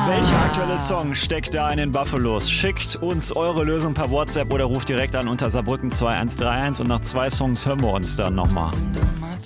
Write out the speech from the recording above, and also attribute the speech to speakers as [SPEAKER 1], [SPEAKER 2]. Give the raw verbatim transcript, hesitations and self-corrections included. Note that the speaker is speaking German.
[SPEAKER 1] Welcher aktuelle Song steckt da in den Buffalos? Schickt uns eure Lösung per WhatsApp oder ruft direkt an unter Saarbrücken zwei eins drei eins und nach zwei Songs hören wir uns dann nochmal.